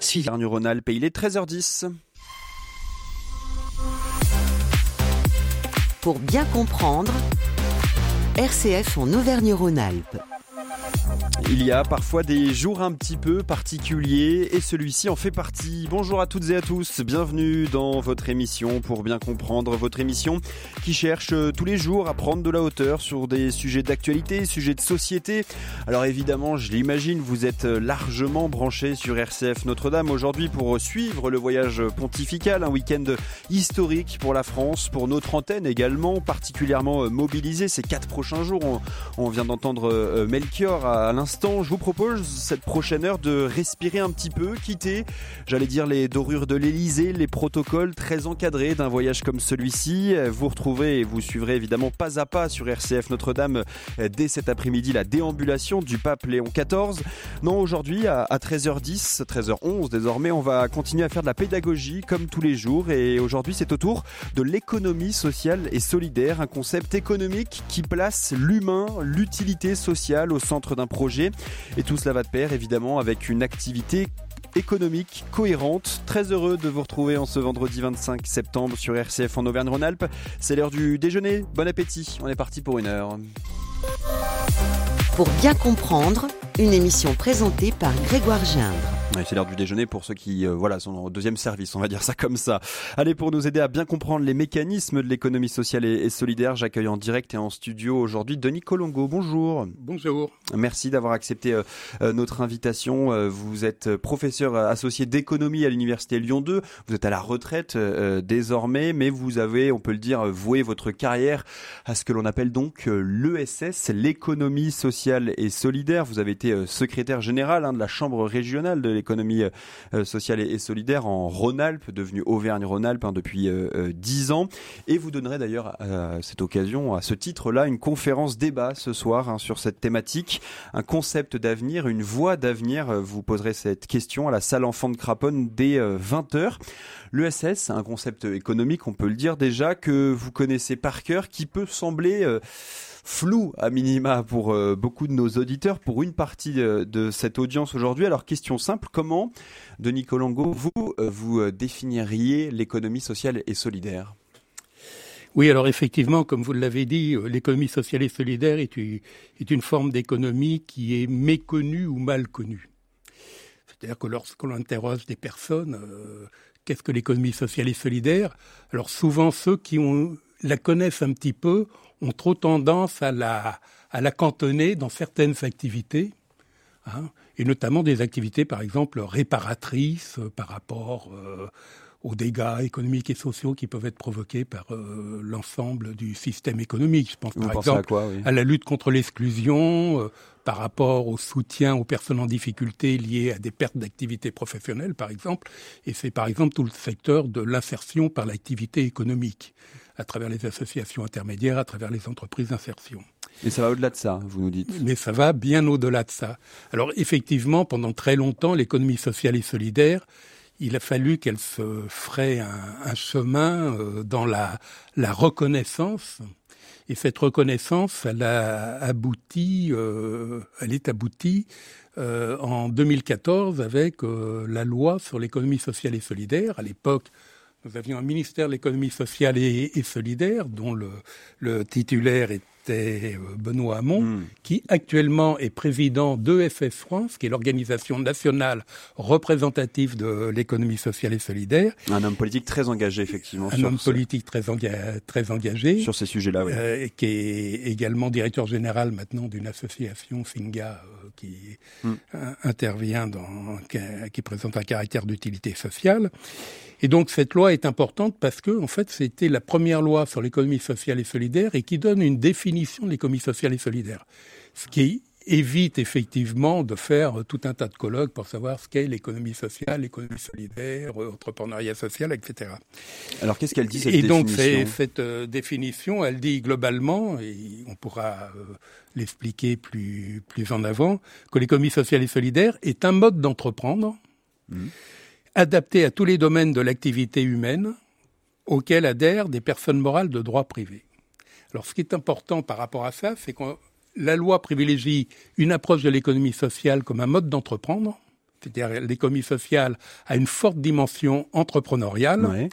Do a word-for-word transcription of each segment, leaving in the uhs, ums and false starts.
Suivez. Auvergne-Rhône-Alpes, il est treize heures dix. Pour bien comprendre, R C F en Auvergne-Rhône-Alpes. Il y a parfois des jours un petit peu particuliers et celui-ci en fait partie. Bonjour à toutes et à tous, bienvenue dans votre émission Pour bien comprendre, votre émission qui cherche tous les jours à prendre de la hauteur sur des sujets d'actualité, sujets de société. Alors évidemment, je l'imagine, vous êtes largement branchés sur R C F Notre-Dame aujourd'hui pour suivre le voyage pontifical, un week-end historique pour la France, pour notre antenne également, particulièrement mobilisée ces quatre prochains jours. On, on vient d'entendre Melchior à l'instant. Je vous propose cette prochaine heure de respirer un petit peu, quitter, j'allais dire, les dorures de l'Elysée, les protocoles très encadrés d'un voyage comme celui-ci. Vous retrouverez et vous suivrez évidemment pas à pas sur R C F Notre-Dame dès cet après-midi la déambulation du pape Léon quatorze. Non, aujourd'hui à treize heures dix, treize heures onze désormais, on va continuer à faire de la pédagogie comme tous les jours et aujourd'hui c'est au tour de l'économie sociale et solidaire, un concept économique qui place l'humain, l'utilité sociale au centre d'un projet. Et tout cela va de pair évidemment avec une activité économique cohérente. Très heureux de vous retrouver en ce vendredi vingt-cinq septembre sur R C F en Auvergne-Rhône-Alpes. C'est l'heure du déjeuner. Bon appétit. On est parti pour une heure. Pour bien comprendre, une émission présentée par Grégoire Gindre. Ouais, c'est l'heure du déjeuner pour ceux qui euh, voilà, sont au deuxième service, on va dire ça comme ça. Allez, pour nous aider à bien comprendre les mécanismes de l'économie sociale et, et solidaire, j'accueille en direct et en studio aujourd'hui Denis Colongo. Bonjour. Bonjour. Merci d'avoir accepté euh, euh, notre invitation. Euh, vous êtes professeur associé d'économie à l'université Lyon deux. Vous êtes à la retraite euh, désormais, mais vous avez, on peut le dire, voué votre carrière à ce que l'on appelle donc euh, l'E S S, l'économie sociale et solidaire. Vous avez été euh, secrétaire général hein, de la Chambre régionale de l'économie euh, sociale et, et solidaire en Rhône-Alpes, devenue Auvergne-Rhône-Alpes hein, depuis euh, dix ans. Et vous donnerez d'ailleurs à cette occasion, à ce titre-là, une conférence débat ce soir hein, sur cette thématique, un concept d'avenir, une voie d'avenir. Vous poserez cette question à la salle Enfants de Craponne dès euh, vingt heures. L'E S S, un concept économique, on peut le dire déjà, que vous connaissez par cœur, qui peut sembler... Euh, flou à minima pour euh, beaucoup de nos auditeurs, pour une partie de, de cette audience aujourd'hui. Alors, question simple, comment, Denis Colongo, vous, euh, vous euh, définiriez l'économie sociale et solidaire ? Oui, alors effectivement, comme vous l'avez dit, l'économie sociale et solidaire est une, est une forme d'économie qui est méconnue ou mal connue. C'est-à-dire que lorsqu'on interroge des personnes, euh, qu'est-ce que l'économie sociale et solidaire ? Alors souvent, ceux qui ont, la connaissent un petit peu ont trop tendance à la, à la cantonner dans certaines activités, hein, et notamment des activités, par exemple, réparatrices euh, par rapport euh, aux dégâts économiques et sociaux qui peuvent être provoqués par euh, l'ensemble du système économique. Je pense Vous par exemple à, quoi, oui. à la lutte contre l'exclusion, euh, par rapport au soutien aux personnes en difficulté liées à des pertes d'activité professionnelle, par exemple. Et c'est par exemple tout le secteur de l'insertion par l'activité économique, à travers les associations intermédiaires, à travers les entreprises d'insertion. Et ça va au-delà de ça, vous nous dites. Mais ça va bien au-delà de ça. Alors effectivement, pendant très longtemps, l'économie sociale et solidaire, il a fallu qu'elle se fraie un, un chemin euh, dans la, la reconnaissance. Et cette reconnaissance, elle a abouti, euh, elle est aboutie euh, en deux mille quatorze avec euh, la loi sur l'économie sociale et solidaire. À l'époque, nous avions un ministère de l'économie sociale et, et solidaire dont le, le titulaire était Benoît Hamon, mmh. qui actuellement est président d'E F S France, qui est l'organisation nationale représentative de l'économie sociale et solidaire. Un homme politique très engagé, effectivement. Un homme ce... politique très, enga... très engagé. Sur ces sujets-là, oui. Euh, qui est également directeur général maintenant d'une association, Finga, euh, qui mmh. euh, intervient dans, qui, qui présente un caractère d'utilité sociale. Et donc cette loi est importante parce que, en fait, c'était la première loi sur l'économie sociale et solidaire et qui donne une définition de l'économie sociale et solidaire. Ce qui évite effectivement de faire tout un tas de colloques pour savoir ce qu'est l'économie sociale, l'économie solidaire, l'entrepreneuriat social, et cetera. Alors qu'est-ce qu'elle dit cette et définition ? Et donc cette euh, définition, elle dit globalement, et on pourra euh, l'expliquer plus, plus en avant, que l'économie sociale et solidaire est un mode d'entreprendre mmh. adapté à tous les domaines de l'activité humaine auxquels adhèrent des personnes morales de droit privé. Alors, ce qui est important par rapport à ça, c'est que la loi privilégie une approche de l'économie sociale comme un mode d'entreprendre, c'est-à-dire l'économie sociale a une forte dimension entrepreneuriale, Ouais.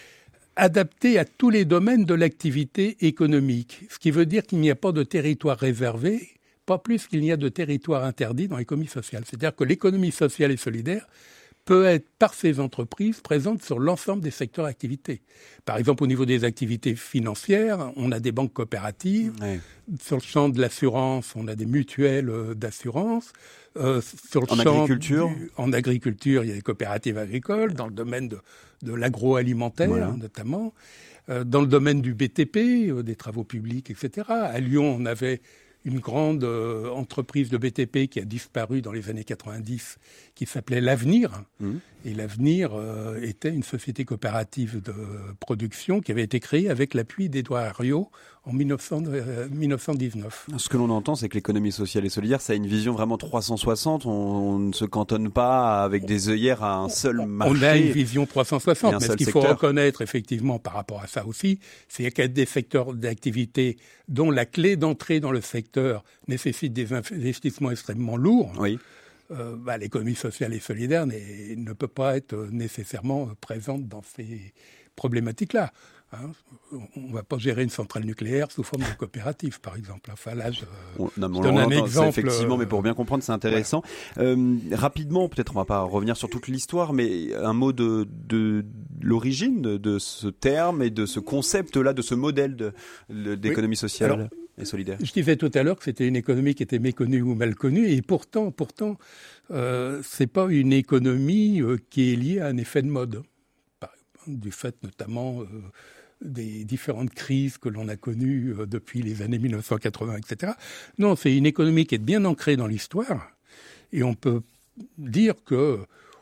adaptée à tous les domaines de l'activité économique, ce qui veut dire qu'il n'y a pas de territoire réservé, pas plus qu'il n'y a de territoire interdit dans l'économie sociale. C'est-à-dire que l'économie sociale et solidaire peut être, par ces entreprises, présente sur l'ensemble des secteurs d'activité. Par exemple, au niveau des activités financières, on a des banques coopératives. Ouais. Sur le champ de l'assurance, on a des mutuelles euh, d'assurance. Euh, sur le En champ agriculture du- En agriculture, il y a des coopératives agricoles. Dans le domaine de, de l'agroalimentaire, Voilà. notamment. Euh, dans le domaine du B T P, euh, des travaux publics, et cetera. À Lyon, on avait une grande euh, entreprise de B T P qui a disparu dans les années quatre-vingt-dix, qui s'appelait l'Avenir. Mmh. Et l'Avenir euh, était une société coopérative de production qui avait été créée avec l'appui d'Édouard Herriot en mille neuf cents, euh, mille neuf cent dix-neuf. Ce que l'on entend, c'est que l'économie sociale et solidaire, ça a une vision vraiment trois cent soixante. On, on ne se cantonne pas avec des œillères à un seul marché. On a une vision trois cent Et soixante, un mais ce seul qu'il faut secteur. reconnaître effectivement par rapport à ça aussi, c'est qu'il y a des secteurs d'activité dont la clé d'entrée dans le secteur nécessite des investissements extrêmement lourds. Oui. Euh, bah, l'économie sociale et solidaire n'est- ne peut pas être nécessairement présente dans ces problématiques-là. Hein. On ne va pas gérer une centrale nucléaire sous forme de coopérative, par exemple. Enfin, là, je, On, non, mais je on donne un l'entend, c'est exemple. effectivement, mais euh, pour bien comprendre, c'est intéressant. Euh, rapidement, peut-être on va pas revenir sur toute l'histoire, mais un mot de, de l'origine de, de ce terme et de ce concept-là, de ce modèle de, de- d'économie sociale Alors, et solidaire. Je disais tout à l'heure que c'était une économie qui était méconnue ou mal connue, et pourtant, pourtant, euh, c'est pas une économie euh, qui est liée à un effet de mode, par exemple, du fait notamment euh, des différentes crises que l'on a connues euh, depuis les années mille neuf cent quatre-vingts, et cetera. Non, c'est une économie qui est bien ancrée dans l'histoire, et on peut dire que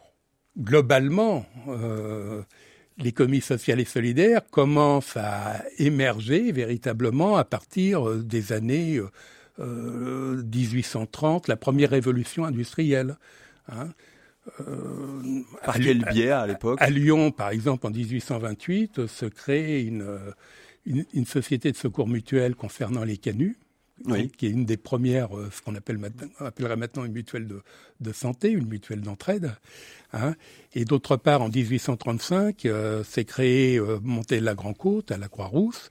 globalement, euh, l'économie sociale et solidaire commence à émerger véritablement à partir euh, des années euh, euh, dix-huit cent trente, la première révolution industrielle. Hein. Euh, Par à quel Lyon- biais à l'époque? à Lyon, par exemple, en dix-huit cent vingt-huit, euh, se crée une, euh, une, une société de secours mutuel concernant les canuts, Oui. qui est une des premières, euh, ce qu'on appelle maintenant, on appellerait maintenant une mutuelle de, de santé, une mutuelle d'entraide. Hein. Et d'autre part, en dix-huit cent trente-cinq, euh, s'est créé, euh, monté la Grand-Côte, à la Croix-Rousse,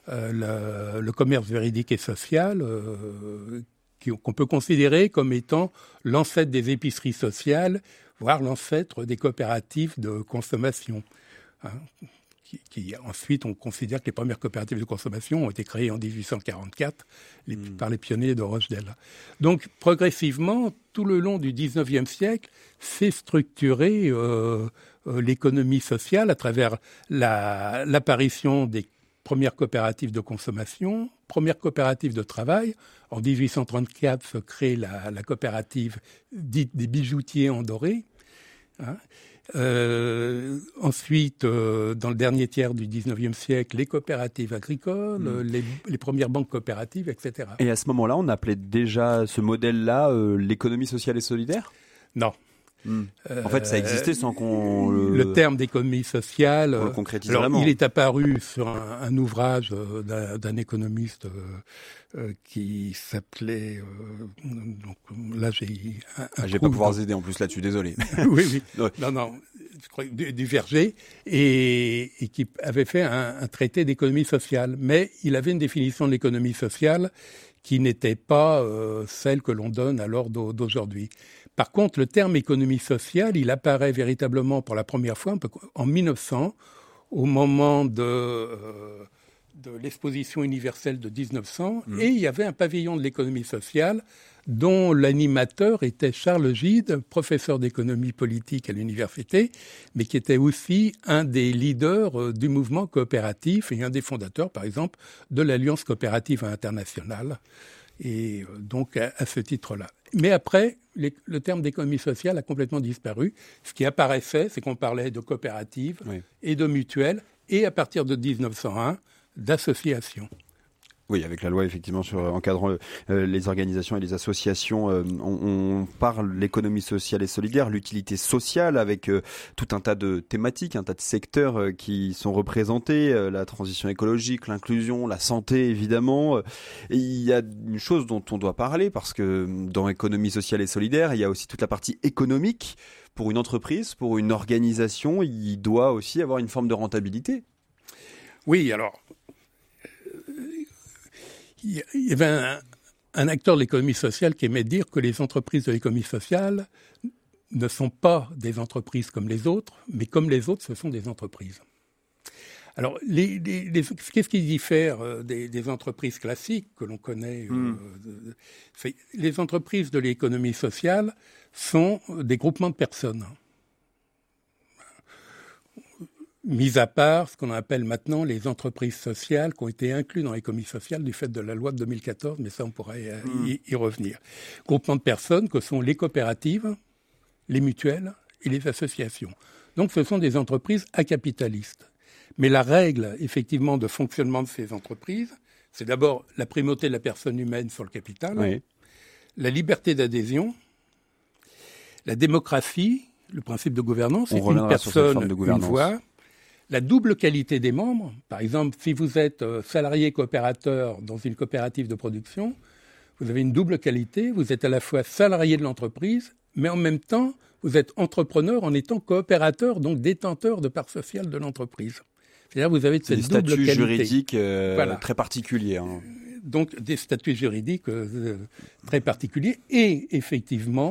euh, le, le commerce véridique et social, euh, qui- qu'on peut considérer comme étant l'ancêtre des épiceries sociales, voire l'ancêtre des coopératives de consommation. Hein. Qui, qui, ensuite, on considère que les premières coopératives de consommation ont été créées en dix-huit cent quarante-quatre les, mmh. par les pionniers de Rochdale. Donc, progressivement, tout le long du dix-neuvième siècle, s'est structurée euh, euh, l'économie sociale à travers la, l'apparition des premières coopératives de consommation, premières coopératives de travail. En dix-huit cent trente-quatre se crée la, la coopérative dite des bijoutiers en doré. Hein. Euh, ensuite, euh, dans le dernier tiers du dix-neuvième siècle, les coopératives agricoles, mmh. les, les premières banques coopératives, et cetera. Et à ce moment-là, on appelait déjà ce modèle-là euh, l'économie sociale et solidaire ? Non. Mmh. Euh, en fait, ça existait sans qu'on le... Le terme d'économie sociale, on le concrétise alors, vraiment. Il est apparu sur un, un ouvrage euh, d'un, d'un économiste euh, euh, qui s'appelait... Euh, donc là, j'ai... Un, un ah, je vais pas pouvoir vous aider en plus là-dessus, désolé. oui, oui. Ouais. Non, non, je crois du, du Verger, et, et qui avait fait un, un traité d'économie sociale. Mais il avait une définition de l'économie sociale qui n'était pas euh, celle que l'on donne à l'heure d'aujourd'hui. Par contre, le terme économie sociale, il apparaît véritablement pour la première fois en mille neuf cents, au moment de, euh, de l'exposition universelle de dix-neuf cents, mmh. et il y avait un pavillon de l'économie sociale dont l'animateur était Charles Gide, professeur d'économie politique à l'université, mais qui était aussi un des leaders du mouvement coopératif et un des fondateurs, par exemple, de l'Alliance coopérative internationale. Et donc, à, à ce titre-là. Mais après, les, le terme d'économie sociale a complètement disparu. Ce qui apparaissait, c'est qu'on parlait de coopératives oui. et de mutuelles, et à partir de dix-neuf cent un, d'associations. Oui, avec la loi effectivement sur encadrant euh, les organisations et les associations, euh, on, on parle de l'économie sociale et solidaire, l'utilité sociale avec euh, tout un tas de thématiques, un tas de secteurs euh, qui sont représentés, euh, la transition écologique, l'inclusion, la santé évidemment. Et il y a une chose dont on doit parler parce que dans économie sociale et solidaire, il y a aussi toute la partie économique. Pour une entreprise, pour une organisation, il doit aussi avoir une forme de rentabilité. Oui, alors... Il y avait un, un acteur de l'économie sociale qui aimait dire que les entreprises de l'économie sociale ne sont pas des entreprises comme les autres, mais comme les autres, ce sont des entreprises. Alors, les, les, les, qu'est-ce qui diffère des, des entreprises classiques que l'on connaît mmh. euh, c'est, les entreprises de l'économie sociale sont des groupements de personnes. Mis à part ce qu'on appelle maintenant les entreprises sociales qui ont été incluses dans l'économie sociale du fait de la loi de deux mille quatorze, mais ça on pourrait y, mmh. y revenir. Groupements de personnes que sont les coopératives, les mutuelles et les associations. Donc ce sont des entreprises acapitalistes. Mais la règle effectivement de fonctionnement de ces entreprises, c'est d'abord la primauté de la personne humaine sur le capital, oui. la liberté d'adhésion, la démocratie, le principe de gouvernance, c'est une personne, de gouvernance. Une voix. La double qualité des membres, par exemple, si vous êtes salarié coopérateur dans une coopérative de production, vous avez une double qualité, vous êtes à la fois salarié de l'entreprise, mais en même temps, vous êtes entrepreneur en étant coopérateur, donc détenteur de parts sociales de l'entreprise. C'est-à-dire vous avez cette des double qualité. Des statuts juridiques euh, voilà. très particuliers. Hein. Donc des statuts juridiques euh, très particuliers et effectivement,